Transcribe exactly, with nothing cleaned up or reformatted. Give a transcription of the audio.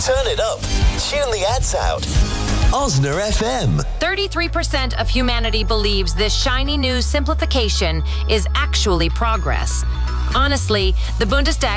Turn it up. Tune the ads out. Osner F M. thirty-three percent of humanity believes this shiny new simplification is actually progress. Honestly, the Bundestag